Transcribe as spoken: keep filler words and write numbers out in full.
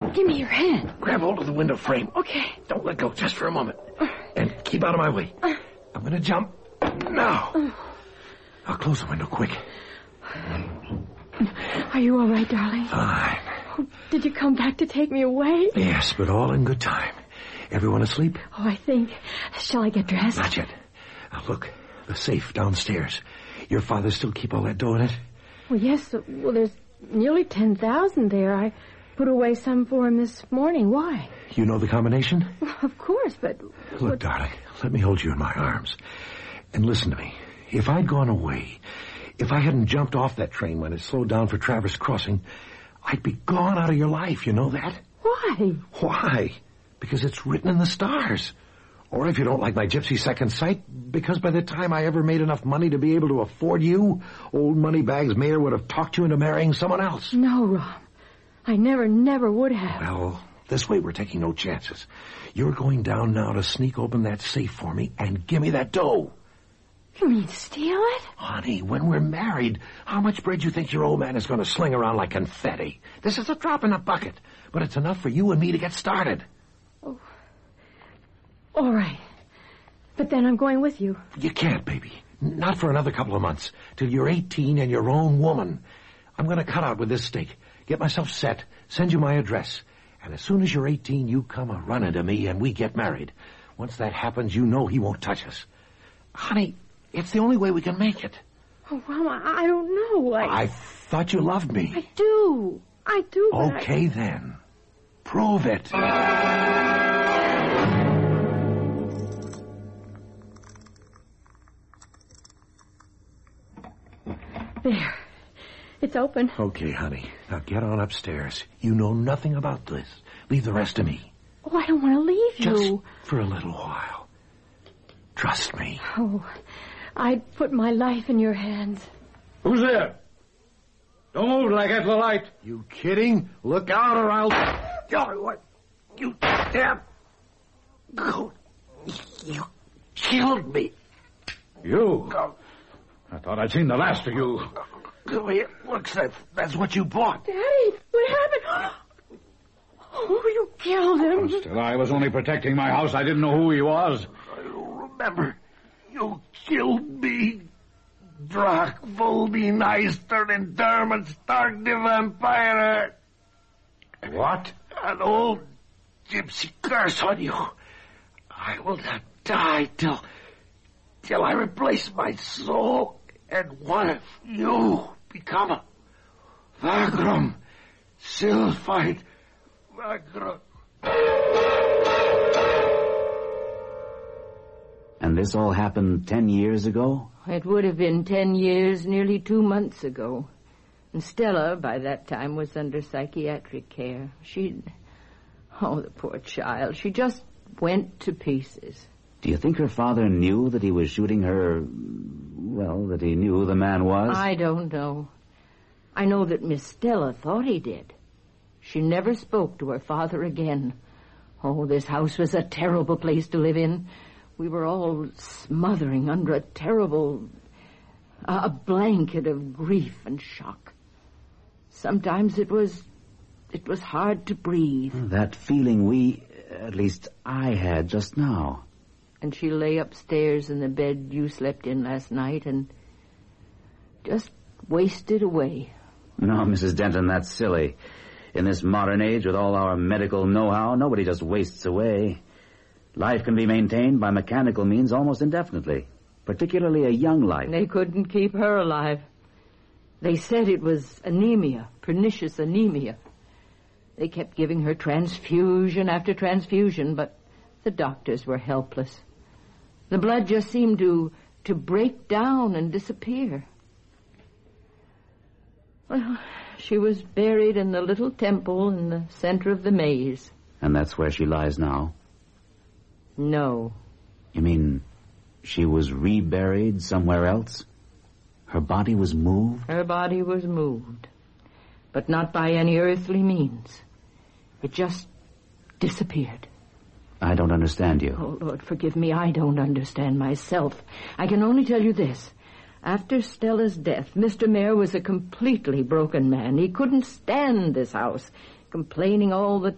Give me your hand. Grab hold of the window frame. Okay. Don't let go, just for a moment. And keep out of my way. I'm going to jump. Now. I'll close the window quick. Are you all right, darling? Fine. Oh, did you come back to take me away? Yes, but all in good time. Everyone asleep? Oh, I think. Shall I get dressed? Not yet. Now, look. The safe downstairs. Your father still keep all that dough in it? Well, yes. Well, there's nearly ten thousand there. I put away some for him this morning. Why? You know the combination? Well, of course, but... Look, what... darling, let me hold you in my arms. And listen to me. If I'd gone away, if I hadn't jumped off that train when it slowed down for Traverse Crossing, I'd be gone out of your life, you know that? Why? Why? Because it's written in the stars. Or if you don't like my gypsy second sight, because by the time I ever made enough money to be able to afford you, old Moneybags Mayer would have talked you into marrying someone else. No, Rom. I never, never would have. Well, this way we're taking no chances. You're going down now to sneak open that safe for me and give me that dough. You mean steal it? Honey, when we're married, how much bread you think your old man is going to sling around like confetti? This is a drop in the bucket, but it's enough for you and me to get started. Oh. All right. But then I'm going with you. You can't, baby. Not for another couple of months. Till you're eighteen and your own woman. I'm going to cut out with this stake, get myself set, send you my address. And as soon as you're eighteen, you come a-running to me and we get married. Once that happens, you know he won't touch us. Honey, it's the only way we can make it. Oh, Rom, I, I don't know. I... I thought you loved me. I do. I do, but Okay, I... then. Prove it. There. It's open. Okay, honey. Now get on upstairs. You know nothing about this. Leave the rest to me. Oh, I don't want to leave Just you. for a little while. Trust me. Oh, I'd put my life in your hands. Who's there? Don't move till I get the light. You kidding? Look out or I'll... Oh, what? You damn... Oh, you killed me. You? I thought I'd seen the last of you. The way it looks, that's, that's what you bought. Daddy, what happened? Oh, you killed him. Well, still, I was only protecting my house. I didn't know who he was. I don't remember. You killed me. Drak Voldy Neister in Dermot Stark the Vampire. What? An old gypsy curse on you. I will not die till... till I replace my soul and one of you become a Vagrum, Sylphide Vagrum. And this all happened ten years ago? It would have been ten years, nearly two months ago. And Stella, by that time, was under psychiatric care. She'd... Oh, the poor child. She just went to pieces. Do you think her father knew that he was shooting her... well, that he knew who the man was? I don't know. I know that Miss Stella thought he did. She never spoke to her father again. Oh, this house was a terrible place to live in. We were all smothering under a terrible... Uh, a blanket of grief and shock. Sometimes it was... it was hard to breathe. That feeling we... at least I had just now. And she lay upstairs in the bed you slept in last night and just wasted away. No, Missus Denton, that's silly. In this modern age, with all our medical know-how, nobody just wastes away. Life can be maintained by mechanical means almost indefinitely, particularly a young life. They couldn't keep her alive. They said it was anemia, pernicious anemia. They kept giving her transfusion after transfusion, but the doctors were helpless. The blood just seemed to to break down and disappear. Well, she was buried in the little temple in the center of the maze. And that's where she lies now? No. You mean she was reburied somewhere else? Her body was moved? Her body was moved, but not by any earthly means. It just disappeared. I don't understand you. Oh, Lord, forgive me. I don't understand myself. I can only tell you this. After Stella's death, Mister Mayer was a completely broken man. He couldn't stand this house, complaining all the